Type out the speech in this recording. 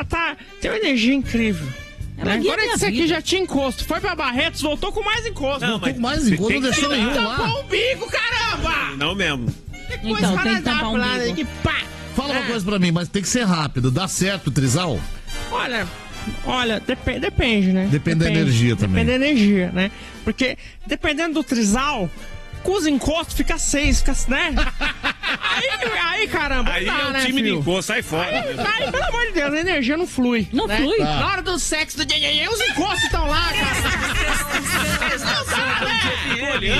tem uma energia incrível. Agora esse aqui vida. já tinha encosto. Foi pra Barretos, voltou com mais encosto. Não, Voltou com mais encosto, não deixou nenhum lá. Tampou o umbigo, caramba! Não mesmo. Que coisa Então, tem que tampar o lá, umbigo. que pá! Fala uma coisa pra mim, mas tem que ser rápido. Dá certo o trisal? Olha, depende, né? Depende da energia também. Depende da energia, né? Porque dependendo do trisal, com os encostos fica 6, né? aí, caramba, Aí não dá, é o né, time de filho? encosto, sai fora. Aí, pelo amor de Deus, a energia não flui. Não né? flui. Na hora do sexo do os encostos estão lá, cara. Não dá, né?